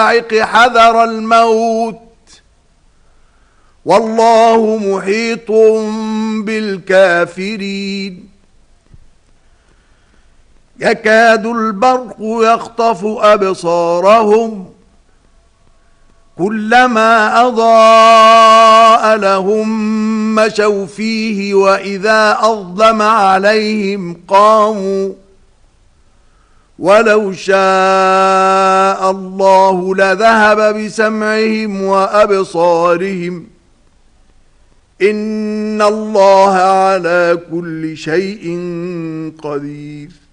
حذر الموت والله محيط بالكافرين يكاد البرق يخطف أبصارهم كلما أضاء لهم مشوا فيه وإذا أظلم عليهم قاموا ولو شاء الله لذهب بسمعهم وأبصارهم إن الله على كل شيء قدير